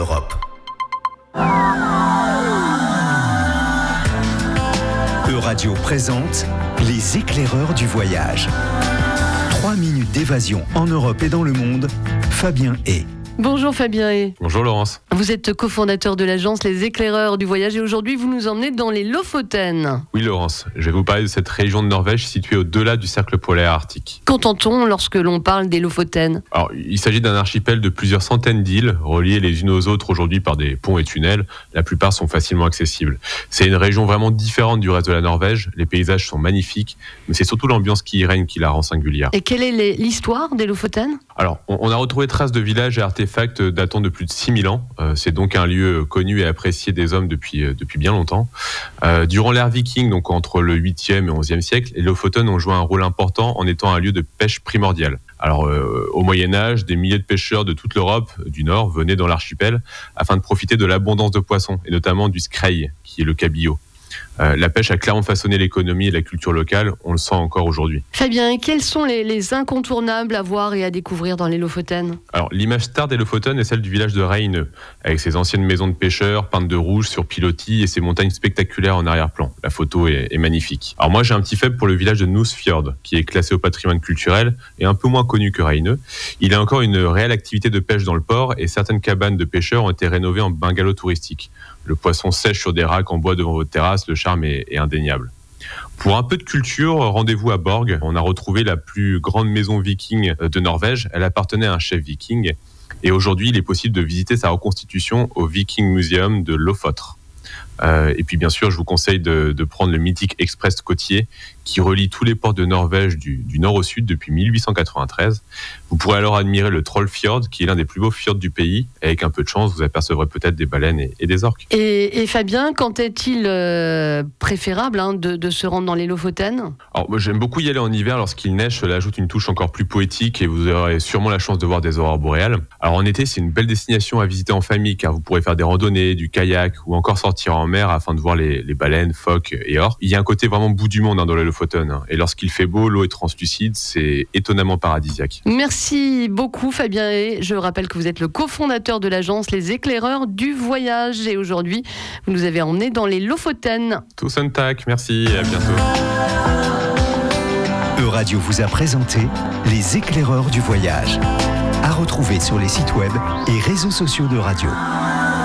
l'Europe. Euradio présente les éclaireurs du voyage. 3 minutes d'évasion en Europe et dans le monde. Fabien Hay. Bonjour Fabien Hay. Bonjour Laurence. Vous êtes cofondateur de l'agence Les Éclaireurs du Voyage et aujourd'hui vous nous emmenez dans les Lofoten. Oui Laurence, je vais vous parler de cette région de Norvège située au-delà du cercle polaire arctique. Qu'entend-on lorsque l'on parle des Lofoten ? Alors, il s'agit d'un archipel de plusieurs centaines d'îles, reliées les unes aux autres aujourd'hui par des ponts et tunnels. La plupart sont facilement accessibles. C'est une région vraiment différente du reste de la Norvège. Les paysages sont magnifiques, mais c'est surtout l'ambiance qui y règne qui la rend singulière. Et quelle est l'histoire des Lofoten ? Alors, on a retrouvé traces de villages et artefacts datant de plus de 6000 ans. C'est donc un lieu connu et apprécié des hommes depuis bien longtemps. Durant l'ère viking, donc entre le 8e et 11e siècle, les Lofoten ont joué un rôle important en étant un lieu de pêche primordial. Alors, au Moyen-Âge, des milliers de pêcheurs de toute l'Europe du Nord venaient dans l'archipel afin de profiter de l'abondance de poissons, et notamment du skrei, qui est le cabillaud. La pêche a clairement façonné l'économie et la culture locale, on le sent encore aujourd'hui. Fabien, quels sont les incontournables à voir et à découvrir dans les Lofoten ? Alors, l'image star des Lofoten est celle du village de Reinø, avec ses anciennes maisons de pêcheurs peintes de rouge sur pilotis et ses montagnes spectaculaires en arrière-plan. La photo est magnifique. Alors moi, j'ai un petit faible pour le village de Nusfjord, qui est classé au patrimoine culturel et un peu moins connu que Reinø. Il a encore une réelle activité de pêche dans le port et certaines cabanes de pêcheurs ont été rénovées en bungalows touristiques. Le poisson sèche sur des racks en bois devant votre terrasse, le charme est indéniable. Pour un peu de culture, rendez-vous à Borg. On a retrouvé la plus grande maison viking de Norvège. Elle appartenait à un chef viking. Et aujourd'hui, il est possible de visiter sa reconstitution au Viking Museum de Lofoten. Et puis bien sûr, je vous conseille de prendre le mythique express côtier qui relie tous les ports de Norvège du nord au sud depuis 1893. Vous pourrez alors admirer le Trollfjord, qui est l'un des plus beaux fjords du pays. Avec un peu de chance, vous apercevrez peut-être des baleines et des orques. Et Fabien, quand est-il préférable de se rendre dans les Lofoten ? Alors, moi, j'aime beaucoup y aller en hiver lorsqu'il neige. Cela ajoute une touche encore plus poétique et vous aurez sûrement la chance de voir des aurores boréales. Alors en été, c'est une belle destination à visiter en famille car vous pourrez faire des randonnées, du kayak ou encore sortir en mer afin de voir les baleines, phoques et orques. Il y a un côté vraiment bout du monde dans les Lofoten. Et lorsqu'il fait beau, l'eau est translucide, c'est étonnamment paradisiaque. Merci beaucoup Fabien Hay. Je rappelle que vous êtes le cofondateur de l'agence Les Éclaireurs du Voyage. Et aujourd'hui, vous nous avez emmenés dans les Lofoten. Tusen tak, merci et à bientôt. Euradio vous a présenté les éclaireurs du voyage. À retrouver sur les sites web et réseaux sociaux de Radio.